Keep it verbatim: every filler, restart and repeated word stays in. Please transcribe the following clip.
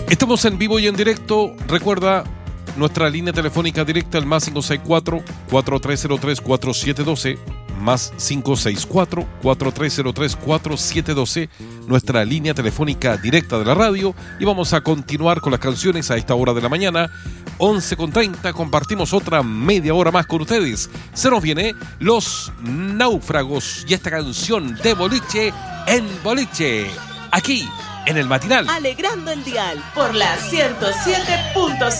Estamos en vivo y en directo. Recuerda nuestra línea telefónica directa, el más cinco seis cuatro, cuatro tres cero tres, cuatro siete uno dos, más cinco seis cuatro, cuatro tres cero tres, cuatro siete uno dos, nuestra línea telefónica directa de la radio. Y vamos a continuar con las canciones a esta hora de la mañana, once con treinta. Compartimos otra media hora más con ustedes. Se nos viene Los Náufragos y esta canción de Boliche en Boliche, aquí en el matinal. Alegrando el dial por la ciento siete punto cinco.